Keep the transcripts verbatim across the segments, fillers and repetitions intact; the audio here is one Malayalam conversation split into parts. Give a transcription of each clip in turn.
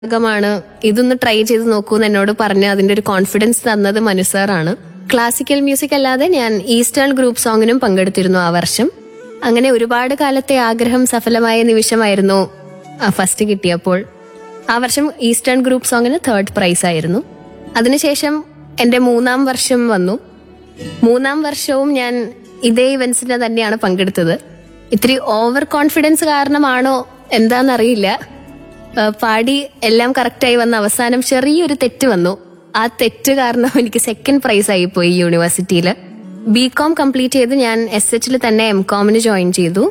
ാണ് ഇതൊന്ന് ട്രൈ ചെയ്ത് നോക്കൂ എന്ന് എന്നോട് പറഞ്ഞ് അതിന്റെ ഒരു കോൺഫിഡൻസ് തന്നത് മനു സാറാണ്. ക്ലാസിക്കൽ മ്യൂസിക് അല്ലാതെ ഞാൻ ഈസ്റ്റേൺ ഗ്രൂപ്പ് സോങ്ങിനും പങ്കെടുത്തിരുന്നു ആ വർഷം. അങ്ങനെ ഒരുപാട് കാലത്തെ ആഗ്രഹം സഫലമായ നിമിഷമായിരുന്നു ഫസ്റ്റ് കിട്ടിയപ്പോൾ. ആ വർഷം ഈസ്റ്റേൺ ഗ്രൂപ്പ് സോങ്ങിന് തേർഡ് പ്രൈസ് ആയിരുന്നു. അതിനുശേഷം എന്റെ മൂന്നാം വർഷം വന്നു. മൂന്നാം വർഷവും ഞാൻ ഇതേ ഇവന്റ്സിന് തന്നെയാണ് പങ്കെടുത്തത്. ഇത്തിരി ഓവർ കോൺഫിഡൻസ് കാരണമാണോ എന്താണെന്നറിയില്ല, പാടി എല്ലാം കറക്റ്റായി വന്ന അവസാനം ചെറിയൊരു തെറ്റ് വന്നു. ആ തെറ്റ് കാരണം എനിക്ക് സെക്കൻഡ് പ്രൈസ് ആയി പോയി യൂണിവേഴ്സിറ്റിയിൽ. ബി കോം കംപ്ലീറ്റ് ചെയ്ത് ഞാൻ എസ് എച്ചിൽ തന്നെ എം കോമിന് ജോയിൻ ചെയ്തു.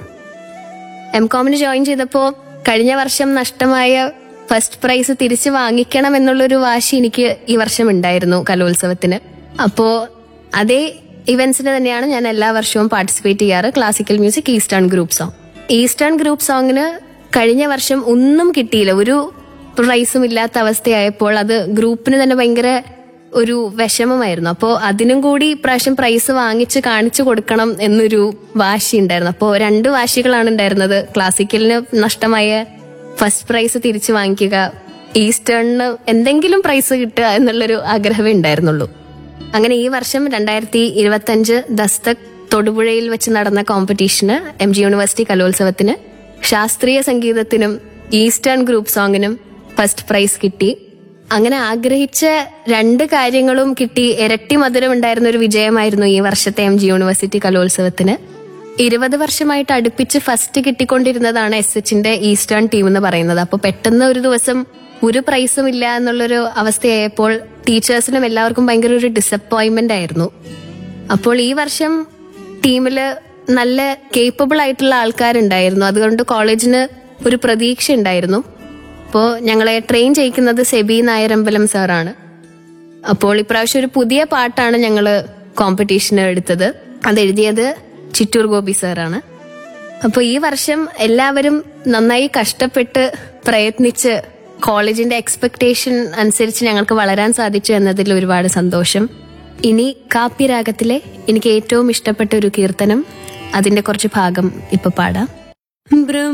എം കോമിന് ജോയിൻ ചെയ്തപ്പോൾ കഴിഞ്ഞ വർഷം നഷ്ടമായ ഫസ്റ്റ് പ്രൈസ് തിരിച്ചു വാങ്ങിക്കണം എന്നുള്ളൊരു വാശി എനിക്ക് ഈ വർഷം ഉണ്ടായിരുന്നു കലോത്സവത്തിന്. അപ്പോ അതേ ഇവന്റ്സിന് തന്നെയാണ് ഞാൻ എല്ലാ വർഷവും പാർട്ടിസിപ്പേറ്റ് ചെയ്യാറ്. Classical music eastern group song. Eastern group സോങ്ങിന് കഴിഞ്ഞ വർഷം ഒന്നും കിട്ടിയില്ല, ഒരു പ്രൈസും ഇല്ലാത്ത അവസ്ഥയായപ്പോൾ അത് ഗ്രൂപ്പിന് തന്നെ ഭയങ്കര ഒരു വിഷമമായിരുന്നു. അപ്പോൾ അതിനും കൂടി ഇപ്രാവശ്യം പ്രൈസ് വാങ്ങിച്ച് കാണിച്ചു കൊടുക്കണം എന്നൊരു വാശി ഉണ്ടായിരുന്നു. അപ്പോൾ രണ്ട് വാശികളാണ് ഉണ്ടായിരുന്നത്. ക്ലാസിക്കലിന് നഷ്ടമായ ഫസ്റ്റ് പ്രൈസ് തിരിച്ചു വാങ്ങിക്കുക, ഈസ്റ്റേണിന് എന്തെങ്കിലും പ്രൈസ് കിട്ടുക എന്നുള്ളൊരു ആഗ്രഹമേ ഉണ്ടായിരുന്നുള്ളൂ. അങ്ങനെ ഈ വർഷം രണ്ടായിരത്തി ഇരുപത്തി അഞ്ച് ദസ്തക് തൊടുപുഴയിൽ വെച്ച് നടന്ന കോമ്പറ്റീഷന് എം ജി യൂണിവേഴ്സിറ്റി കലോത്സവത്തിന് ശാസ്ത്രീയ സംഗീതത്തിനും ഈസ്റ്റേൺ ഗ്രൂപ്പ് സോങ്ങിനും ഫസ്റ്റ് പ്രൈസ് കിട്ടി. അങ്ങനെ ആഗ്രഹിച്ച രണ്ട് കാര്യങ്ങളും കിട്ടി. ഇരട്ടി മധുരം ഉണ്ടായിരുന്ന ഒരു വിജയമായിരുന്നു ഈ വർഷത്തെ എം ജി യൂണിവേഴ്സിറ്റി കലോത്സവത്തിന്. ഇരുപത് വർഷമായിട്ട് അടുപ്പിച്ച് ഫസ്റ്റ് കിട്ടിക്കൊണ്ടിരുന്നതാണ് എസ് എച്ചിന്റെ ഈസ്റ്റേൺ ടീം എന്ന് പറയുന്നത്. അപ്പൊ പെട്ടെന്ന് ഒരു ദിവസം ഒരു പ്രൈസും ഇല്ല എന്നുള്ളൊരു അവസ്ഥയായപ്പോൾ ടീച്ചേഴ്സിനും എല്ലാവർക്കും ഭയങ്കര ഒരു ഡിസപ്പോയിന്റ്മെന്റ് ആയിരുന്നു. അപ്പോൾ ഈ വർഷം ടീമില് നല്ല കേപ്പബിൾ ആയിട്ടുള്ള ആൾക്കാരുണ്ടായിരുന്നു. അതുകൊണ്ട് കോളേജിന് ഒരു പ്രതീക്ഷ ഉണ്ടായിരുന്നു. അപ്പോൾ ഞങ്ങളെ ട്രെയിൻ ചെയ്യിക്കുന്നത് സെബി നായരമ്പലം സാറാണ്. അപ്പോൾ ഇപ്രാവശ്യം ഒരു പുതിയ പാട്ടാണ് ഞങ്ങള് കോമ്പറ്റീഷന് എടുത്തത്. അതെഴുതിയത് ചിറ്റൂർ ഗോപി സാറാണ്. അപ്പോൾ ഈ വർഷം എല്ലാവരും നന്നായി കഷ്ടപ്പെട്ട് പ്രയത്നിച്ച് കോളേജിന്റെ എക്സ്പെക്ടേഷൻ അനുസരിച്ച് ഞങ്ങൾക്ക് വളരാൻ സാധിച്ചു എന്നതിൽ ഒരുപാട് സന്തോഷം. ഇനി കാപ്യരാഗത്തിലെ എനിക്ക് ഏറ്റവും ഇഷ്ടപ്പെട്ട ഒരു കീർത്തനം, അതിന്റെ കുറച്ച് ഭാഗം ഇപ്പൊ പാടാം.